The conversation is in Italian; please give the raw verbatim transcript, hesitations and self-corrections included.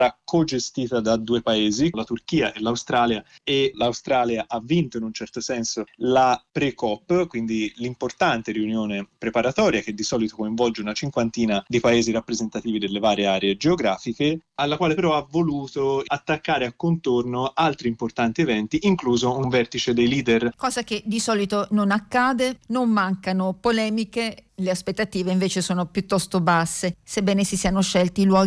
co-gestita da due paesi, la Turchia e l'Australia, e l'Australia ha vinto in un certo senso la pre-COP, quindi l'importante riunione preparatoria che di solito coinvolge una cinquantina di paesi rappresentativi delle varie aree geografiche, alla quale però ha voluto attaccare a contorno altri importanti eventi, incluso un vertice dei leader. Cosa che di solito non accade, non mancano polemiche, le aspettative invece sono piuttosto basse, sebbene si siano scelti luoghi